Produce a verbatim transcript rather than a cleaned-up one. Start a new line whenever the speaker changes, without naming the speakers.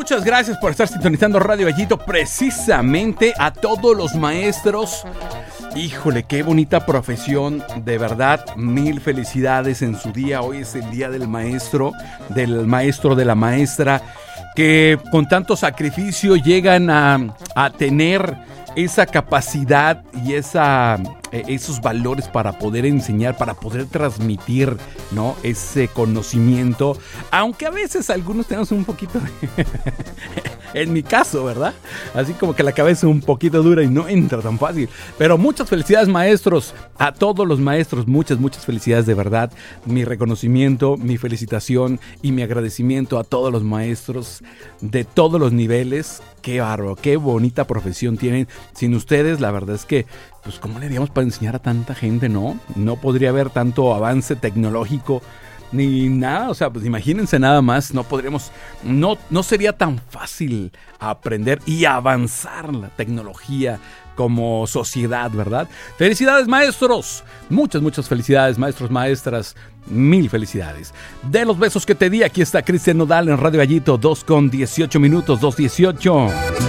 Muchas gracias por estar sintonizando Radio Gallito, precisamente a todos los maestros. Híjole, qué bonita profesión, de verdad, mil felicidades en su día. Hoy es el día del maestro, del maestro, de la maestra, que con tanto sacrificio llegan a, a tener esa capacidad y esa, eh, esos valores para poder enseñar, para poder transmitir, ¿no?, ese conocimiento, aunque a veces algunos tenemos un poquito de... en mi caso, ¿verdad? Así como que la cabeza es un poquito dura y no entra tan fácil. Pero muchas felicidades, maestros, a todos los maestros, muchas, muchas felicidades, de verdad. Mi reconocimiento, mi felicitación y mi agradecimiento a todos los maestros de todos los niveles. Qué bárbaro, qué bonita profesión tienen. Sin ustedes, la verdad es que, pues, ¿cómo le haríamos para enseñar a tanta gente, no? No podría haber tanto avance tecnológico ni nada, o sea, pues imagínense nada más, no podríamos, no, no sería tan fácil aprender y avanzar la tecnología como sociedad, ¿verdad? Felicidades, maestros, muchas, muchas felicidades, maestros, maestras, mil felicidades. De los besos que te di, aquí está Cristian Nodal en Radio Gallito, dos con dieciocho minutos, dos dieciocho.